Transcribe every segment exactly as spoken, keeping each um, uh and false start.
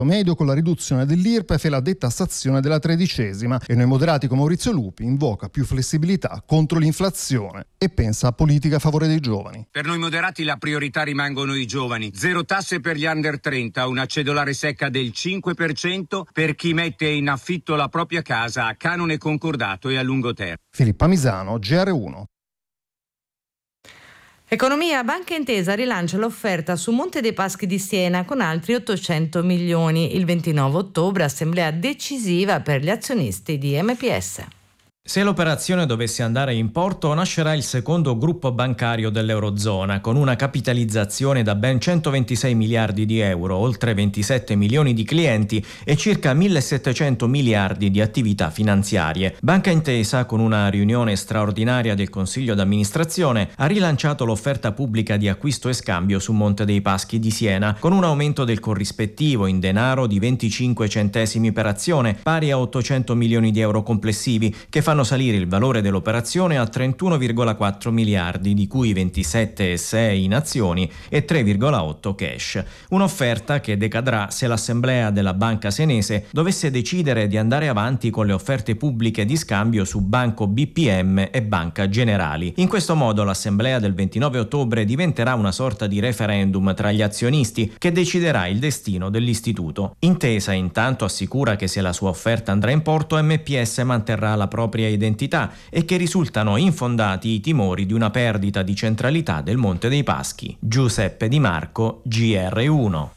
medio con la riduzione dell'I R P E F e la detassazione della tredicesima, e noi moderati come Maurizio Lupi invoca più flessibilità contro l'inflazione e pensa a politica a favore dei giovani. Per noi moderati la priorità rimangono i giovani. Zero tasse per gli under trenta, una cedolare secca del cinque per cento per chi mette in affitto la propria casa a canone concordato e a lungo termine. Filippa Misano, G R uno. Economia. Banca Intesa rilancia l'offerta su Monte dei Paschi di Siena con altri ottocento milioni. Il ventinove ottobre assemblea decisiva per gli azionisti di M P S. Se l'operazione dovesse andare in porto, nascerà il secondo gruppo bancario dell'Eurozona, con una capitalizzazione da ben centoventisei miliardi di euro, oltre ventisette milioni di clienti e circa millesettecento miliardi di attività finanziarie. Banca Intesa, con una riunione straordinaria del Consiglio d'amministrazione, ha rilanciato l'offerta pubblica di acquisto e scambio su Monte dei Paschi di Siena, con un aumento del corrispettivo in denaro di venticinque centesimi per azione, pari a ottocento milioni di euro complessivi, che fanno salire il valore dell'operazione a trentuno virgola quattro miliardi, di cui ventisette virgola sei in azioni e tre virgola otto cash. Un'offerta che decadrà se l'assemblea della banca senese dovesse decidere di andare avanti con le offerte pubbliche di scambio su Banco B P M e Banca Generali. In questo modo l'assemblea del ventinove ottobre diventerà una sorta di referendum tra gli azionisti che deciderà il destino dell'istituto. Intesa intanto assicura che se la sua offerta andrà in porto, M P S manterrà la propria identità e che risultano infondati i timori di una perdita di centralità del Monte dei Paschi. Giuseppe Di Marco, G R uno.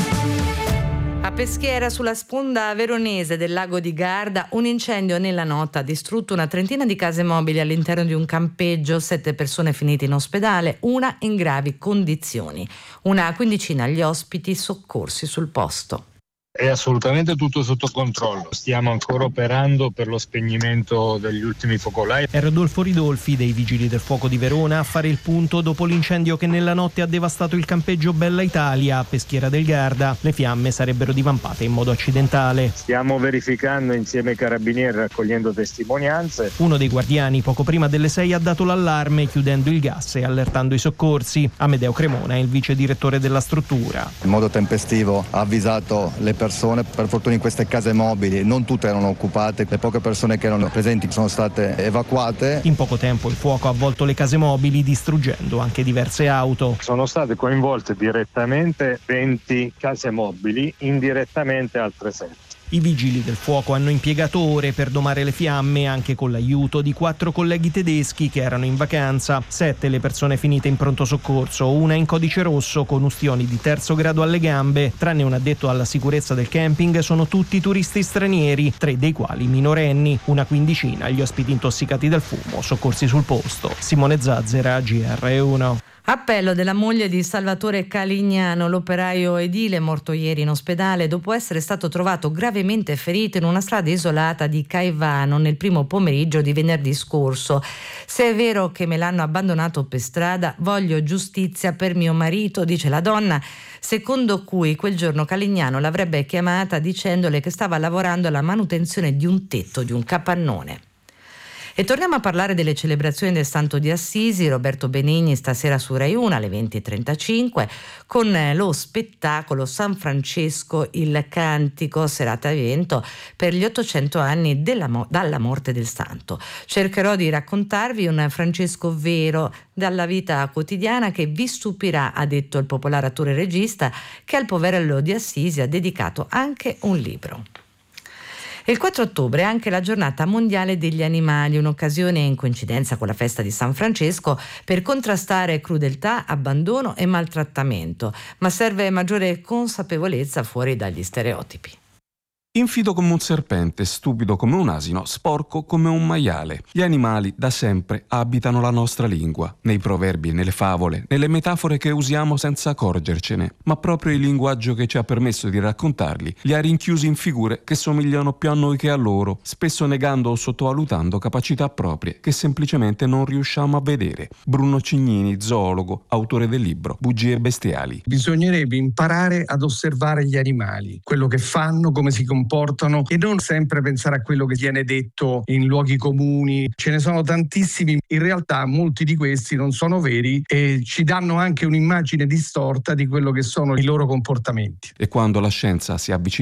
A Peschiera, sulla sponda veronese del lago di Garda, un incendio nella notte ha distrutto una trentina di case mobili all'interno di un campeggio, sette persone finite in ospedale, una in gravi condizioni, una quindicina gli ospiti soccorsi sul posto. È assolutamente tutto sotto controllo. Stiamo ancora operando per lo spegnimento degli ultimi focolai. È Rodolfo Ridolfi dei Vigili del Fuoco di Verona a fare il punto dopo l'incendio che nella notte ha devastato il campeggio Bella Italia a Peschiera del Garda. Le fiamme sarebbero divampate in modo accidentale. Stiamo verificando insieme ai carabinieri, raccogliendo testimonianze. Uno dei guardiani poco prima delle sei ha dato l'allarme chiudendo il gas e allertando i soccorsi. Amedeo Cremona è il vice direttore della struttura. In modo tempestivo ha avvisato le persone, per fortuna in queste case mobili non tutte erano occupate, le poche persone che erano presenti sono state evacuate. In poco tempo il fuoco ha avvolto le case mobili distruggendo anche diverse auto. Sono state coinvolte direttamente venti case mobili, indirettamente altre sette. I vigili del fuoco hanno impiegato ore per domare le fiamme, anche con l'aiuto di quattro colleghi tedeschi che erano in vacanza. Sette le persone finite in pronto soccorso, una in codice rosso con ustioni di terzo grado alle gambe. Tranne un addetto alla sicurezza del camping, sono tutti turisti stranieri, tre dei quali minorenni. Una quindicina gli ospiti intossicati dal fumo, soccorsi sul posto. Simone Zazzera, G R uno. Appello della moglie di Salvatore Calignano, l'operaio edile morto ieri in ospedale dopo essere stato trovato gravemente ferito in una strada isolata di Caivano nel primo pomeriggio di venerdì scorso. Se è vero che me l'hanno abbandonato per strada, voglio giustizia per mio marito, dice la donna, secondo cui quel giorno Calignano l'avrebbe chiamata dicendole che stava lavorando alla manutenzione di un tetto di un capannone. E torniamo a parlare delle celebrazioni del Santo di Assisi. Roberto Benigni stasera su Rai uno alle venti e trentacinque con lo spettacolo San Francesco il Cantico, serata evento per gli ottocento anni della mo- dalla morte del santo. Cercherò di raccontarvi un Francesco vero dalla vita quotidiana che vi stupirà, ha detto il popolare attore e regista che al poverello di Assisi ha dedicato anche un libro. Il quattro ottobre è anche la giornata mondiale degli animali, un'occasione in coincidenza con la festa di San Francesco per contrastare crudeltà, abbandono e maltrattamento, ma serve maggiore consapevolezza fuori dagli stereotipi. Infido come un serpente, stupido come un asino, sporco come un maiale. Gli animali da sempre abitano la nostra lingua, nei proverbi, nelle favole, nelle metafore che usiamo senza accorgercene, ma proprio il linguaggio che ci ha permesso di raccontarli li ha rinchiusi in figure che somigliano più a noi che a loro, spesso negando o sottovalutando capacità proprie che semplicemente non riusciamo a vedere. Bruno Cignini, zoologo, autore del libro Bugie bestiali. Bisognerebbe imparare ad osservare gli animali, quello che fanno, come si comportano, portano e non sempre pensare a quello che viene detto in luoghi comuni. Ce ne sono tantissimi, in realtà molti di questi non sono veri e ci danno anche un'immagine distorta di quello che sono i loro comportamenti. E quando la scienza si avvicina